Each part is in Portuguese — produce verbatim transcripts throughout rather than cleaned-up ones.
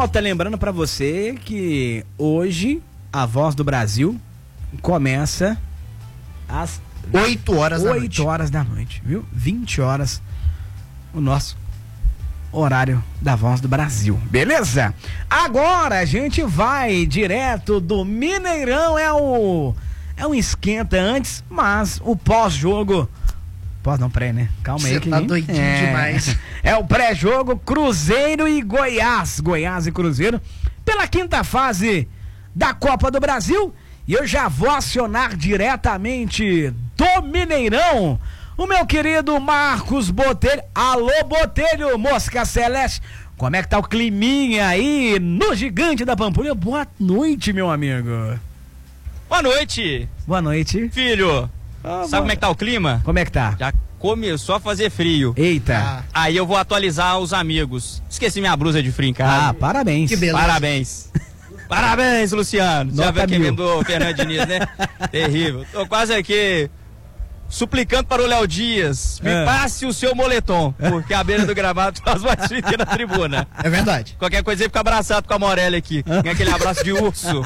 Malta, lembrando pra você que hoje a Voz do Brasil começa às oito horas da noite. oito horas da noite, viu? vinte horas o nosso horário da Voz do Brasil, beleza? Agora a gente vai direto do Mineirão, é o é um esquenta antes, mas o pós-jogo, pós não pré, né? Calma aí. Você que tá doidinho é, demais. É o pré-jogo Cruzeiro e Goiás, Goiás e Cruzeiro, pela quinta fase da Copa do Brasil, e eu já vou acionar diretamente do Mineirão o meu querido Marcos Botelho. Alô, Botelho, Mosca Celeste, como é que tá o climinha aí no Gigante da Pampulha? Boa noite, meu amigo. Boa noite. Boa noite. Filho, ah, sabe boa... como é que tá o clima? Como é que tá? Já começou a fazer frio. Eita. Ah. Aí eu vou atualizar os amigos. Esqueci minha blusa de frio em casa. Ah, parabéns. Que beleza. Parabéns. Parabéns, Luciano. Nota Já viu quem mil. vendeu o Fernando Diniz, né? Terrível. Tô quase aqui suplicando para o Léo Dias, me É. passe o seu moletom, porque a beira do gramado faz mais frio que na tribuna. É verdade. Qualquer coisa aí fica abraçado com a Morelli aqui. Tem aquele abraço de urso.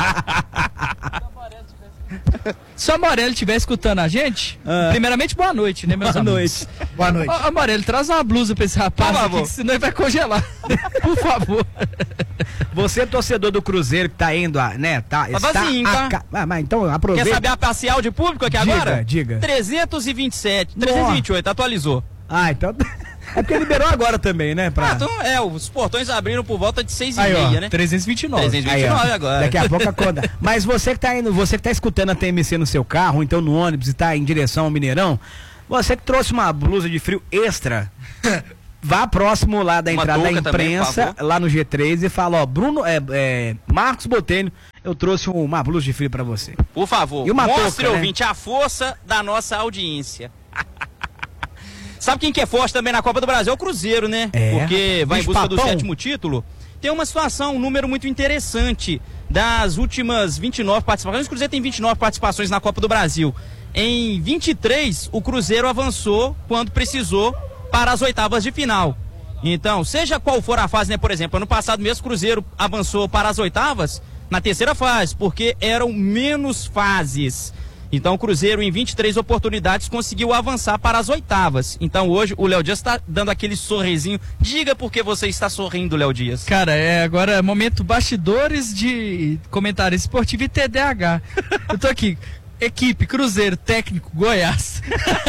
Se o Amarelo estiver escutando a gente, Ah. primeiramente, boa noite, né, meus Boa amigos? noite. Boa noite. Ô, Amarelo, traz uma blusa pra esse rapaz Por aqui, favor. que senão ele vai congelar. Por favor. Você, torcedor do Cruzeiro que tá indo, a, né? Tá, Tá está vazio, a tá? ca- ah, mas então aproveita. Quer saber a parcial de público aqui Diga, agora? diga. trezentos e vinte e sete, trezentos e vinte e oito, atualizou. Ah, então. É porque liberou agora também, né? Pra... Ah, então é, os portões abriram por volta de seis e Aí, ó, meia, né? trezentos e vinte e nove. trezentos e vinte e Aí, ó, nove agora. Daqui a pouco a conta. Mas você que tá indo, você que tá escutando a T M C no seu carro, ou então no ônibus e tá em direção ao Mineirão, você que trouxe uma blusa de frio extra, vá próximo lá da Uma entrada da touca também, por imprensa, favor. lá no G três, e fala, ó, Bruno, é, é, Marcos Botelho, eu trouxe uma blusa de frio pra você. Por favor, E uma mostre, touca, né? ouvinte, a força da nossa audiência. Sabe quem que é forte também na Copa do Brasil? É o Cruzeiro, né? É. Porque vai em Bicho busca do papão. sétimo título. Tem uma situação, um número muito interessante das últimas vinte e nove participações. O Cruzeiro tem vinte e nove participações na Copa do Brasil. Em vinte e três, o Cruzeiro avançou quando precisou para as oitavas de final. Então, seja qual for a fase, né? Por exemplo, ano passado mesmo o Cruzeiro avançou para as oitavas na terceira fase, porque eram menos fases. Então o Cruzeiro, em vinte e três oportunidades, conseguiu avançar para as oitavas. Então hoje o Léo Dias está dando aquele sorrisinho. Diga por que você está sorrindo, Léo Dias. Cara, é agora momento bastidores de comentário esportivo e T D A H. Eu tô aqui. Equipe, Cruzeiro, técnico, Goiás.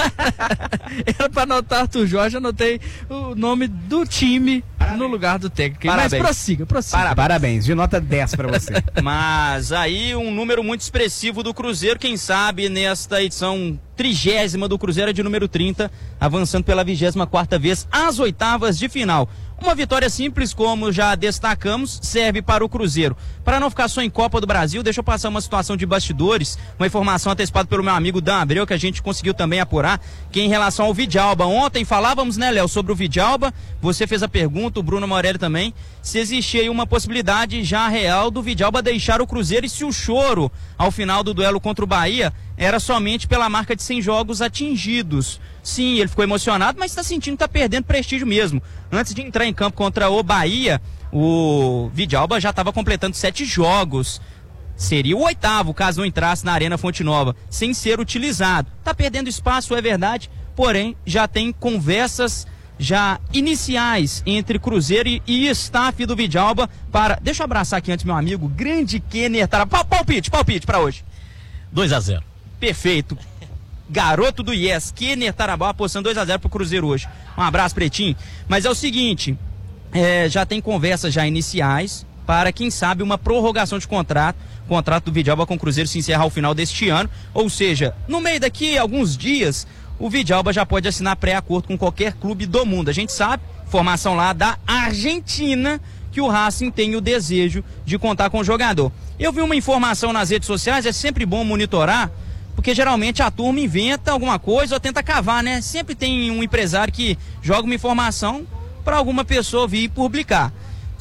Era pra anotar Arthur Jorge, anotei o nome do time no lugar do técnico. Parabéns. Mas prossiga, prossiga. Parabéns. Parabéns, de nota dez pra você. Mas aí um número muito expressivo do Cruzeiro, quem sabe nesta edição trigésima do Cruzeiro é de número trinta, avançando pela vigésima quarta vez às oitavas de final. Uma vitória simples, como já destacamos, serve para o Cruzeiro. Para não ficar só em Copa do Brasil, deixa eu passar uma situação de bastidores, uma informação antecipada pelo meu amigo Dan Abreu, que a gente conseguiu também apurar, que em relação ao Vidalba. Ontem falávamos, né, Léo, sobre o Vidalba, você fez a pergunta, o Bruno Morelli também, se existia aí uma possibilidade já real do Vidalba deixar o Cruzeiro e se o choro ao final do duelo contra o Bahia era somente pela marca de cem jogos atingidos. Sim, ele ficou emocionado, mas está sentindo que está perdendo prestígio mesmo. Antes de entrar em campo contra o Bahia, o Vidalba já estava completando sete jogos. Seria o oitavo, caso não entrasse na Arena Fonte Nova, sem ser utilizado. Está perdendo espaço, é verdade, porém já tem conversas já iniciais entre Cruzeiro e, e staff do Vidalba para... Deixa eu abraçar aqui antes meu amigo, grande Kenner Tarabá. Palpite, palpite para hoje. dois a zero. Perfeito. Garoto do Yes, Kenner Tarabá apostando dois a zero pro Cruzeiro hoje. Um abraço, Pretinho. Mas é o seguinte, é, já tem conversas já iniciais para, quem sabe, uma prorrogação de contrato. O contrato do Vidalba com o Cruzeiro se encerrar ao final deste ano. Ou seja, no meio daqui alguns dias, o Vidalba já pode assinar pré-acordo com qualquer clube do mundo. A gente sabe, informação lá da Argentina, que o Racing tem o desejo de contar com o jogador. Eu vi uma informação nas redes sociais, é sempre bom monitorar, porque geralmente a turma inventa alguma coisa ou tenta cavar, né? Sempre tem um empresário que joga uma informação para alguma pessoa vir publicar.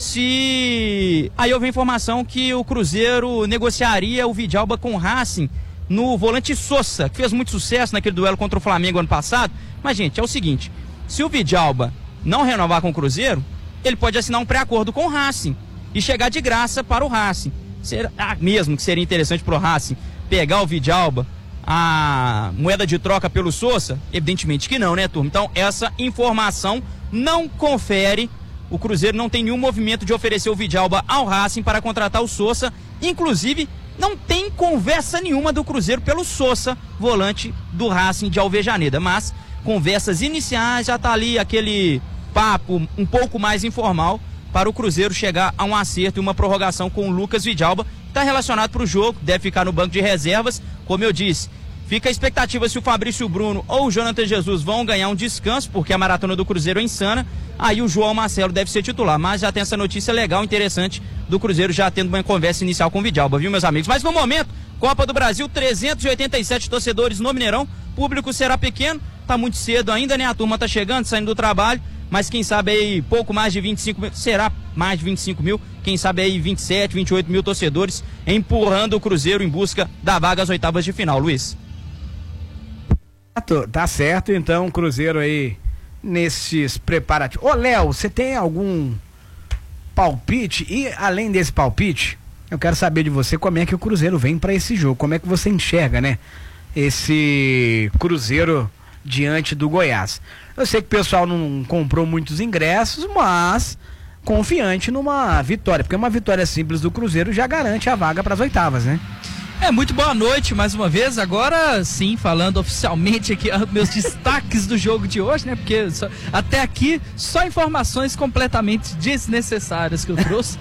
Se... Aí houve a informação que o Cruzeiro negociaria o Vidalba com o Racing no volante Sosa, que fez muito sucesso naquele duelo contra o Flamengo ano passado. Mas, gente, é o seguinte, se o Vidalba não renovar com o Cruzeiro, ele pode assinar um pré-acordo com o Racing. e chegar de graça para o Racing. Será ah, mesmo que seria interessante para o Racing pegar o Vidalba, a moeda de troca pelo Sousa? Evidentemente que não, né, turma? Então essa informação não confere. O Cruzeiro não tem nenhum movimento de oferecer o Vidalba ao Racing para contratar o Sousa. Inclusive, não tem conversa nenhuma do Cruzeiro pelo Sousa, volante do Racing de Alvejaneda. Mas conversas iniciais, já tá ali aquele papo um pouco mais informal para o Cruzeiro chegar a um acerto e uma prorrogação com o Lucas Vidalba. Está relacionado para o jogo, deve ficar no banco de reservas. Como eu disse, fica a expectativa se o Fabrício Bruno ou o Jonathan Jesus vão ganhar um descanso, porque a maratona do Cruzeiro é insana. Aí o João Marcelo deve ser titular, mas já tem essa notícia legal, interessante, do Cruzeiro já tendo uma conversa inicial com o Vidalba, viu, meus amigos? Mas no momento, Copa do Brasil, trezentos e oitenta e sete torcedores no Mineirão, público será pequeno, tá muito cedo ainda, né? A turma tá chegando, saindo do trabalho, mas quem sabe aí pouco mais de vinte e cinco mil, será mais de vinte e cinco mil, quem sabe aí vinte e sete, vinte e oito mil torcedores empurrando o Cruzeiro em busca da vaga às oitavas de final, Luiz. Tá certo, então, Cruzeiro aí nesses preparativos. Ô, Léo, você tem algum palpite? E além desse palpite, eu quero saber de você como é que o Cruzeiro vem para esse jogo, como é que você enxerga, né, esse Cruzeiro diante do Goiás. Eu sei que o pessoal não comprou muitos ingressos, mas confiante numa vitória, porque uma vitória simples do Cruzeiro já garante a vaga para as oitavas, né? É, muito boa noite mais uma vez. Agora sim, falando oficialmente aqui meus destaques do jogo de hoje, né? Porque só, até aqui só informações completamente desnecessárias que eu trouxe.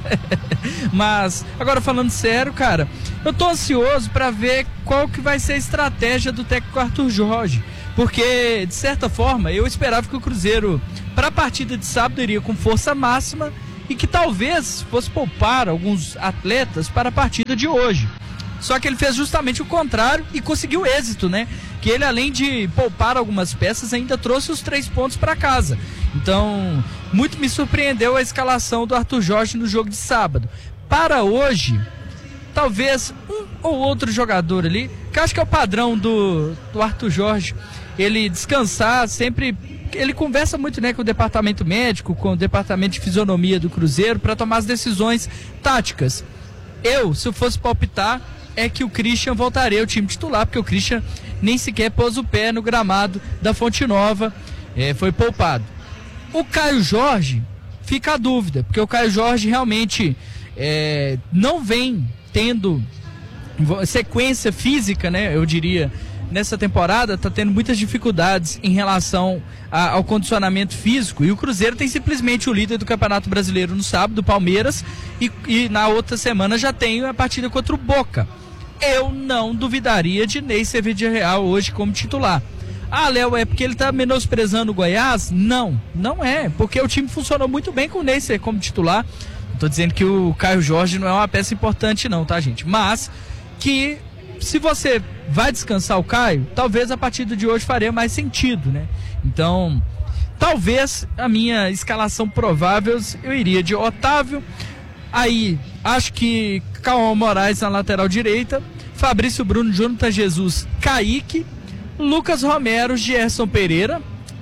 Mas agora falando sério, cara, eu tô ansioso para ver qual que vai ser a estratégia do técnico Arthur Jorge, porque de certa forma eu esperava que o Cruzeiro para a partida de sábado iria com força máxima e que talvez fosse poupar alguns atletas para a partida de hoje. Só que ele fez justamente o contrário e conseguiu êxito, né? Que ele, além de poupar algumas peças, ainda trouxe os três pontos para casa. Então, muito me surpreendeu a escalação do Arthur Jorge no jogo de sábado. Para hoje, talvez um ou outro jogador ali, que eu acho que é o padrão do, do Arthur Jorge, ele descansar sempre. Ele conversa muito, né, com o departamento médico, com o departamento de fisionomia do Cruzeiro, para tomar as decisões táticas. Eu, se eu fosse palpitar, é que o Christian voltaria ao time titular, porque o Christian nem sequer pôs o pé no gramado da Fonte Nova, é, foi poupado. O Caio Jorge, fica a dúvida, porque o Caio Jorge realmente é, não vem tendo sequência física, né, eu diria, nessa temporada, está tendo muitas dificuldades em relação a, ao condicionamento físico, e o Cruzeiro tem simplesmente o líder do Campeonato Brasileiro no sábado, o Palmeiras, e, e na outra semana já tem a partida contra o Boca. Eu não duvidaria de Ney Sevilla Real hoje como titular. Ah, Léo, é porque ele está menosprezando o Goiás? Não, não é, porque o time funcionou muito bem com o Ney como titular. Não estou dizendo que o Caio Jorge não é uma peça importante não, tá, gente? Mas que se você vai descansar o Caio, talvez a partida de hoje faria mais sentido, né? Então, talvez a minha escalação provável, eu iria de Otávio, aí acho que Cauã Moraes na lateral direita, Fabrício Bruno, Jonathan Jesus, Kaique, Lucas Romero, Gerson Pereira.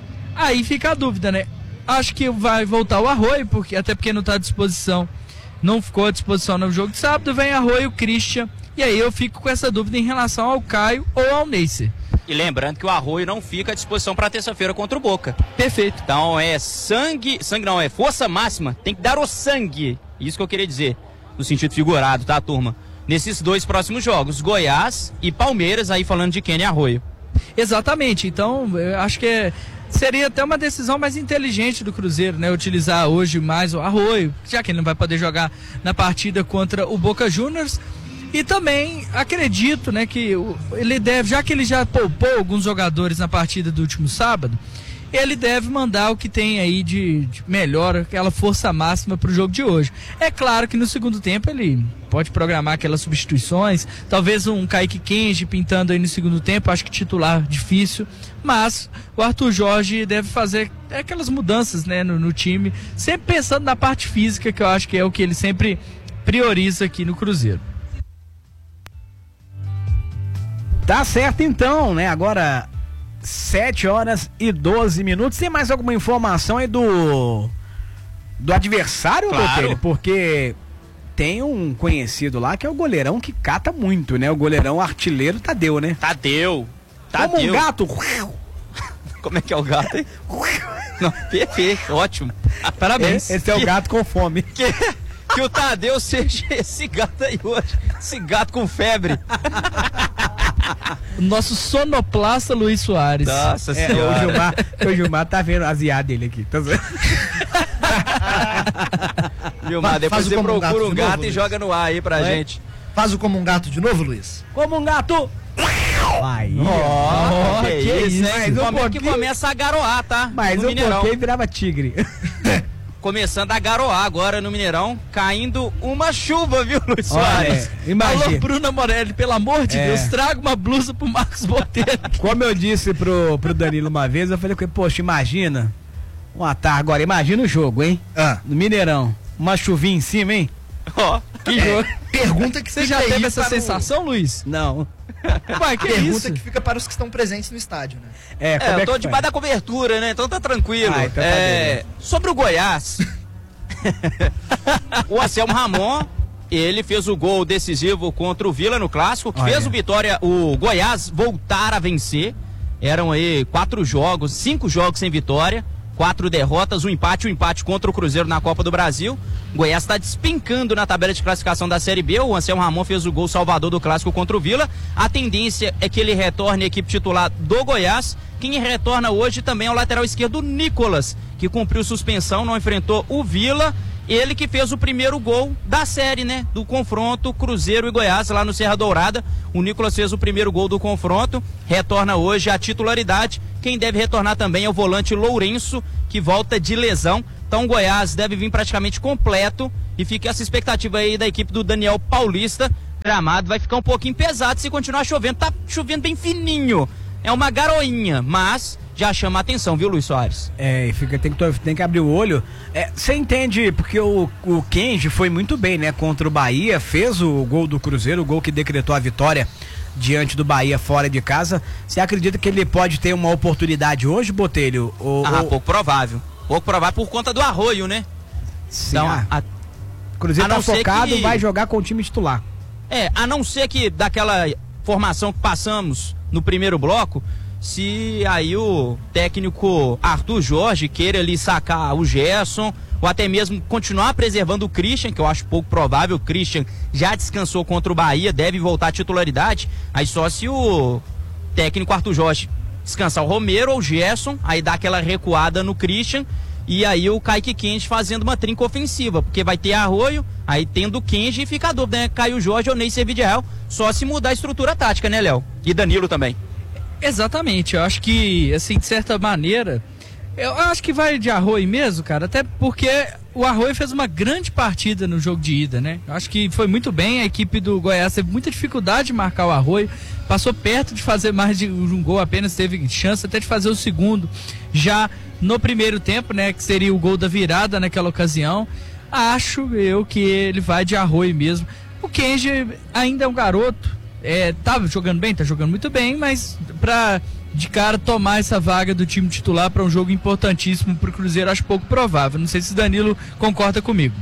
Aí fica a dúvida, né? Acho que vai voltar o Arroio, porque, até porque não está à disposição, não ficou à disposição no jogo de sábado, vem Arroio, Christian. E aí eu fico com essa dúvida em relação ao Caio ou ao Neycer. E lembrando que o Arroio não fica à disposição para terça-feira contra o Boca. Perfeito. Então é sangue, sangue não, é força máxima, tem que dar o sangue. Isso que eu queria dizer, no sentido figurado, tá, turma? Nesses dois próximos jogos, Goiás e Palmeiras, aí falando de Kenny Arroio. Exatamente, então eu acho que é, seria até uma decisão mais inteligente do Cruzeiro, né? Utilizar hoje mais o Arroio, já que ele não vai poder jogar na partida contra o Boca Juniors. E também acredito, né, que ele deve, já que ele já poupou alguns jogadores na partida do último sábado, ele deve mandar o que tem aí de, de melhor, aquela força máxima para o jogo de hoje. É claro que no segundo tempo ele pode programar aquelas substituições, talvez um Kaique Kenji pintando aí no segundo tempo, acho que titular difícil, mas o Arthur Jorge deve fazer aquelas mudanças, né, no, no time, sempre pensando na parte física, que eu acho que é o que ele sempre prioriza aqui no Cruzeiro. Tá certo então, né? Agora sete horas e doze minutos. Tem mais alguma informação aí do Do adversário, Claro. Botelho? Porque tem um conhecido lá que é o goleirão que cata muito, né? O goleirão artilheiro Tadeu, né? Tadeu. Como Tadeu. um gato. Como é que é o gato, hein? Não, perfeito, ótimo. Parabéns. Esse é o gato com fome. Que, que o Tadeu seja esse gato aí hoje. Esse gato com febre. O nosso sonoplasta Luiz Soares. Nossa É, senhora. o Gilmar, o Gilmar tá vendo as I A dele aqui. Tá vendo? Gilmar, depois Faz o você como um procura gato um de gato novo, e Luiz. joga no ar aí pra Vai. gente. Faz o como um gato de novo, Luiz? Como um gato. Aí. Ó, Oh, que, que isso, isso. hein? Mais um Como é que pouquinho. começa a garoar, tá? Mas no um Mineirão. pouquinho virava tigre. Começando a garoar agora no Mineirão, caindo uma chuva, viu, Luiz Olha, Soares? Alô, imagina. Bruna Morelli, pelo amor de É. Deus, traga uma blusa pro Marcos Botelho. Como eu disse pro, pro Danilo uma vez, eu falei com ele, poxa, imagina. Uma tarde agora, imagina o jogo, hein? Ah, No Mineirão. Uma chuvinha em cima, hein? Ó, Que jogo. pergunta que Você fica já aí teve essa para o- sensação, Luiz? Não. Ué, que Pergunta isso? que fica para os que estão presentes no estádio, né? É, como é, é, eu tô que debaixo foi? da cobertura, né? Então tá tranquilo. Ah, então tá É, sobre o Goiás, o Anselmo Ramon, ele fez o gol decisivo contra o Vila no Clássico, que Olha. fez o Vitória, o Goiás voltar a vencer. Eram aí quatro jogos, cinco jogos sem vitória, quatro derrotas, um empate, um empate contra o Cruzeiro na Copa do Brasil. O Goiás está despencando na tabela de classificação da Série B. O Anselmo Ramon fez o gol salvador do Clássico contra o Vila. A tendência é que ele retorne à equipe titular do Goiás. Quem retorna hoje também é o lateral esquerdo Nicolas, que cumpriu suspensão, não enfrentou o Vila. Ele que fez o primeiro gol da série, né? Do confronto Cruzeiro e Goiás lá no Serra Dourada. O Nicolas fez o primeiro gol do confronto, retorna hoje à titularidade. Quem deve retornar também é o volante Lourenço, que volta de lesão. Então o Goiás deve vir praticamente completo e fica essa expectativa aí da equipe do Daniel Paulista. O gramado vai ficar um pouquinho pesado se continuar chovendo. Tá chovendo bem fininho. É uma garoinha, mas já chama a atenção, viu, Luiz Soares? É, e fica, tem, que, to- tem que abrir o olho. É, você entende, porque o, o Kenji foi muito bem, né? Contra o Bahia, fez o gol do Cruzeiro, o gol que decretou a vitória diante do Bahia fora de casa. Você acredita que ele pode ter uma oportunidade hoje, Botelho? Ou, Ah, ou... pouco provável. Pouco provável por conta do Arroio, né? Sim, Então, ah, a- o Cruzeiro a tá não ser focado, que- vai jogar com o time titular. É, a não ser que daquela formação que passamos no primeiro bloco, se aí o técnico Arthur Jorge queira ali sacar o Gerson, ou até mesmo continuar preservando o Christian, que eu acho pouco provável. O Christian já descansou contra o Bahia, deve voltar à titularidade. Aí só se o técnico Arthur Jorge descansar o Romero ou o Gerson, aí dá aquela recuada no Christian, e aí o Kaique Kenji fazendo uma trinca ofensiva, porque vai ter Arroio, aí tendo o Kenji e fica a dúvida, né? Caio Jorge ou Ney Servidel, só se mudar a estrutura tática, né, Léo? E Danilo também. Exatamente, eu acho que, assim, de certa maneira, eu acho que vai de Arroio mesmo, cara, até porque o Arroio fez uma grande partida no jogo de ida, né? Eu acho que foi muito bem, a equipe do Goiás teve muita dificuldade de marcar o Arroio, passou perto de fazer mais de um gol, apenas teve chance até de fazer o segundo, já no primeiro tempo, né, que seria o gol da virada naquela ocasião. Acho eu que ele vai de Arroio mesmo. O Kenji ainda é um garoto, é, tá jogando bem, tá jogando muito bem, mas pra de cara tomar essa vaga do time titular para um jogo importantíssimo pro Cruzeiro, acho pouco provável. Não sei se o Danilo concorda comigo.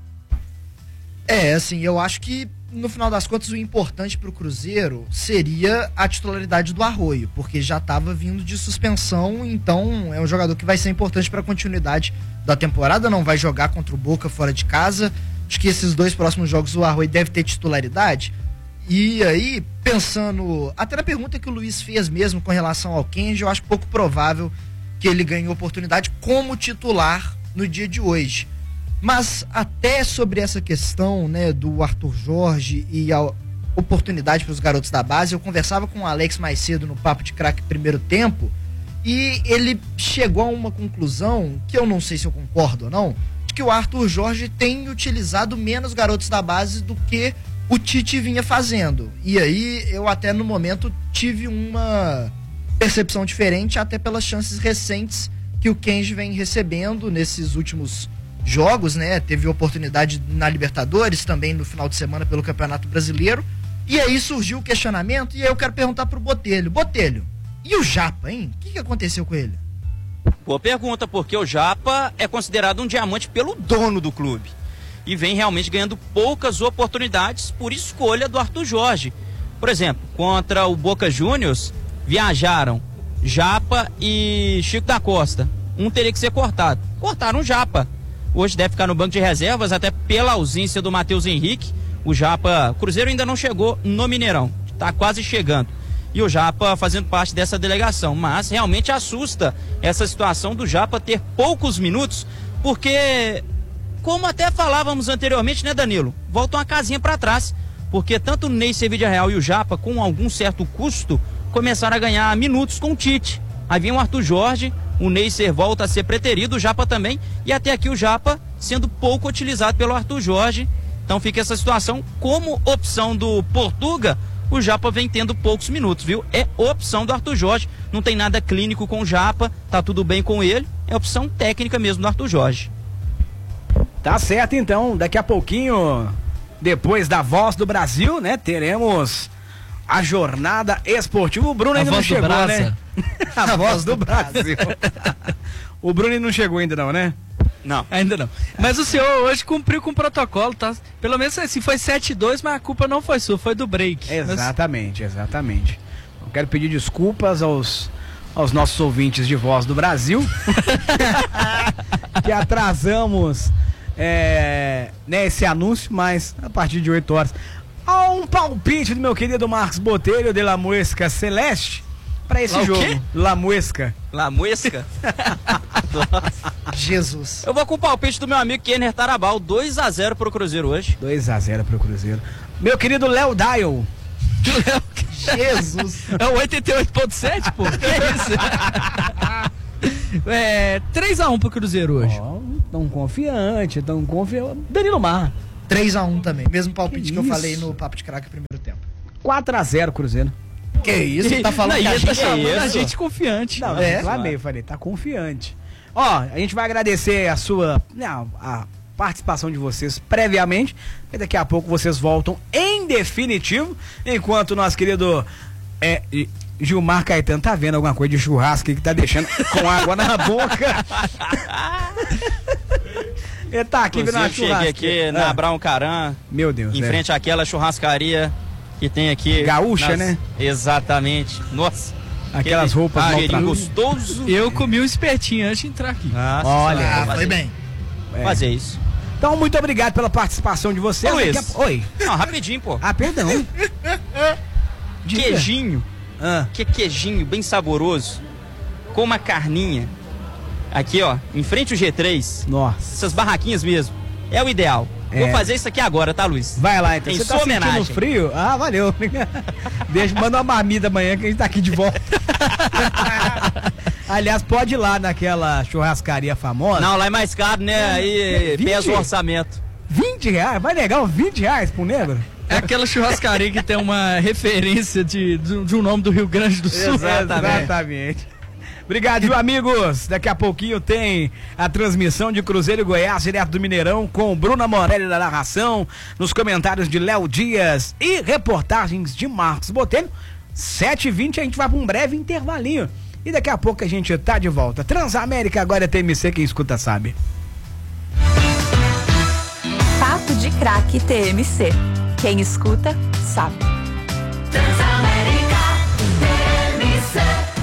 É, assim, eu acho que no final das contas o importante pro Cruzeiro seria a titularidade do Arroio, porque já estava vindo de suspensão, então é um jogador que vai ser importante para a continuidade da temporada, não vai jogar contra o Boca fora de casa. Acho que esses dois próximos jogos o Arroio deve ter titularidade. E aí, pensando, até na pergunta que o Luiz fez mesmo com relação ao Kenji, eu acho pouco provável que ele ganhe oportunidade como titular no dia de hoje. Mas até sobre essa questão, né, do Arthur Jorge e a oportunidade para os garotos da base, eu conversava com o Alex mais cedo no Papo de Craque primeiro tempo, e ele chegou a uma conclusão, que eu não sei se eu concordo ou não, de que o Arthur Jorge tem utilizado menos garotos da base do que o Tite vinha fazendo. E aí eu até no momento tive uma percepção diferente, até pelas chances recentes que o Kenji vem recebendo nesses últimos jogos, né? Teve oportunidade na Libertadores, também no final de semana pelo Campeonato Brasileiro. E aí surgiu o questionamento, e aí eu quero perguntar pro Botelho. Botelho, e o Japa, hein? O que, que aconteceu com ele? Boa pergunta, porque o Japa é considerado um diamante pelo dono do clube. E vem realmente ganhando poucas oportunidades por escolha do Arthur Jorge. Por exemplo, contra o Boca Juniors, viajaram Japa e Chico da Costa. Um teria que ser cortado. Cortaram o Japa. Hoje deve ficar no banco de reservas, até pela ausência do Matheus Henrique. O Japa, o Cruzeiro ainda não chegou no Mineirão. Está quase chegando. E o Japa fazendo parte dessa delegação. Mas realmente assusta essa situação do Japa ter poucos minutos, porque... como até falávamos anteriormente, né, Danilo? Volta uma casinha para trás, porque tanto o Ney Sevilla Real e o Japa, com algum certo custo, começaram a ganhar minutos com o Tite. Aí vinha o Arthur Jorge, o Neycer volta a ser preterido, o Japa também, e até aqui o Japa sendo pouco utilizado pelo Arthur Jorge. Então fica essa situação. Como opção do Portuga, o Japa vem tendo poucos minutos, viu? É opção do Arthur Jorge, não tem nada clínico com o Japa, tá tudo bem com ele, é opção técnica mesmo do Arthur Jorge. Tá certo, então, daqui a pouquinho, depois da Voz do Brasil, né, teremos a jornada esportiva. O Bruno A ainda não voz do chegou, Brasa. né? A Voz do Brasil. O Bruno ainda não chegou ainda não, né? Não. Ainda não. Mas o senhor hoje cumpriu com o protocolo, tá? Pelo menos assim, foi sete a dois, mas a culpa não foi sua, foi do break. Exatamente, exatamente. Eu quero pedir desculpas aos, aos nossos ouvintes de Voz do Brasil, que atrasamos é, né, esse anúncio, mas a partir de oito horas. Há um palpite do meu querido Marcos Botelho de La Muesca Celeste para esse Lá o jogo. quê? La Muesca. La Muesca? Jesus. Eu vou com o palpite do meu amigo Kenner Tarabal, dois a zero pro Cruzeiro hoje. dois a zero pro Cruzeiro. Meu querido Léo Dial. Jesus. É o oitenta e oito ponto sete, pô? Que isso? É, três a um pro Cruzeiro hoje. Ó, tão confiante, tão confiante. Danilo Mar. três a um também. Mesmo palpite Que que, eu isso? falei no Papo de Craque primeiro tempo. quatro a zero Cruzeiro. Que isso? Você tá falando Não, que e a ele tá gente... chamando a isso? gente confiante. Não, É? eu reclamei, falei, tá confiante. Ó, a gente vai agradecer a sua, não, a participação de vocês previamente, e daqui a pouco vocês voltam em definitivo, enquanto o nosso querido é, Gilmar Caetano tá vendo alguma coisa de churrasco que tá deixando com água na boca. Ele tá aqui vendo Inclusive, a cheguei churrasco. aqui na Abraão Caran, Meu Deus, em é. frente àquela churrascaria que tem aqui. Gaúcha, né? Exatamente. Nossa. Aquelas aquele roupas cheirinho maltratadas. gostoso. Eu comi um espertinho antes de entrar aqui. Nossa, Olha, Ah, vou foi fazer- bem. É. Fazer isso. Então, muito obrigado pela participação de vocês. Ô, Luiz. Daqui a- Oi. Não, rapidinho, pô. Ah, perdão. Diga. Queijinho. Ah. Que queijinho bem saboroso. Com uma carninha. Aqui, ó. Em frente ao G três. Nossa. Essas barraquinhas mesmo. É o ideal. É. Vou fazer isso aqui agora, tá, Luiz? Vai lá, então. Em Você sua tá sentindo homenagem. frio? Ah, valeu. Deixa, manda uma marmita amanhã que a gente tá aqui de volta. Aliás, pode ir lá naquela churrascaria famosa. Não, lá é mais caro, né? Aí vinte? pesa o orçamento. vinte reais? Vai negar uns vinte reais pro negro? É aquela churrascaria que tem uma referência de, de, de um nome do Rio Grande do Sul. Exatamente. Exatamente. Obrigado, viu, amigos? Daqui a pouquinho tem a transmissão de Cruzeiro e Goiás, direto do Mineirão, com Bruna Morelli da narração, nos comentários de Léo Dias e reportagens de Marcos Botelho. sete e vinte a gente vai para um breve intervalinho. E daqui a pouco a gente tá de volta. Transamérica agora é T M C, quem escuta sabe. Papo de Craque T M C. Quem escuta, sabe. Transamérica T M C.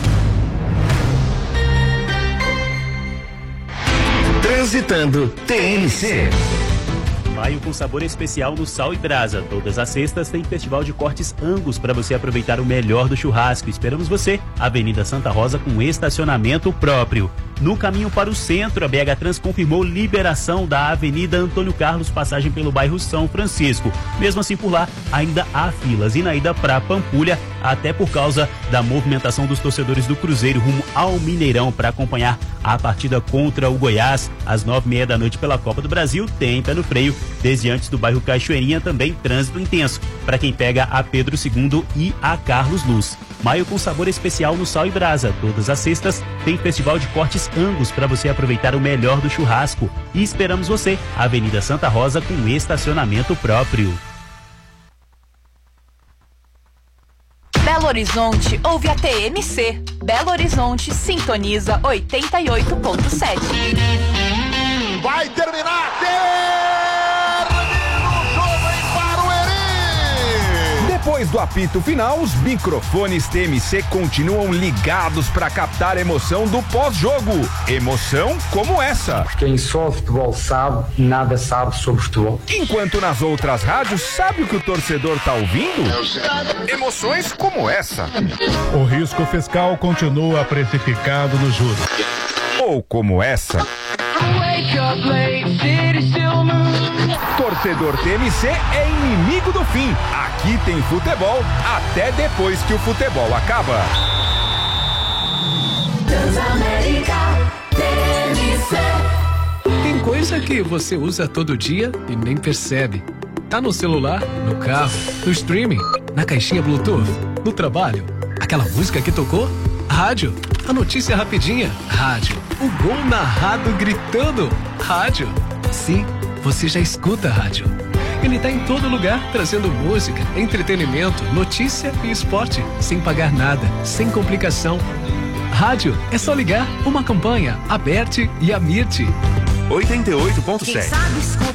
Transitando T M C. Maio com sabor especial no Sal e Brasa. Todas as sextas tem festival de cortes Angus para você aproveitar o melhor do churrasco. Esperamos você. Avenida Santa Rosa com estacionamento próprio. No caminho para o centro, a B H Trans confirmou liberação da Avenida Antônio Carlos, passagem pelo bairro São Francisco. Mesmo assim, por lá ainda há filas. E na ida para Pampulha, até por causa da movimentação dos torcedores do Cruzeiro rumo ao Mineirão para acompanhar a partida contra o Goiás às nove e meia da noite pela Copa do Brasil. Tem pé no freio. Desde antes do bairro Cachoeirinha, também trânsito intenso para quem pega a Pedro segundo e a Carlos Luz. Maio com sabor especial no Sal e Brasa. Todas as sextas tem festival de cortes Angus para você aproveitar o melhor do churrasco. E esperamos você. Avenida Santa Rosa com estacionamento próprio. Belo Horizonte ouve a T M C. Belo Horizonte sintoniza oitenta e oito ponto sete. Vai terminar! Termina o jogo em Barueri! Depois do apito final, os microfones T M C continuam ligados para captar a emoção do pós-jogo. Emoção como essa. Quem só futebol sabe, nada sabe sobre futebol. Enquanto nas outras rádios, sabe o que o torcedor tá ouvindo? Emoções como essa. O risco fiscal continua precificado no juros. Ou como essa. Torcedor T M C é inimigo do fim. Aqui tem futebol até depois que o futebol acaba. Transamérica T M C. Tem coisa que você usa todo dia e nem percebe. Tá no celular, no carro, no streaming, na caixinha Bluetooth, no trabalho. Aquela música que tocou? Rádio. A notícia rapidinha? Rádio. O gol narrado gritando? Rádio. Sim, você já escuta rádio. Ele tá em todo lugar, trazendo música, entretenimento, notícia e esporte, sem pagar nada, sem complicação. Rádio é só ligar uma campanha, Aberte e Amirte. oitenta e oito ponto sete.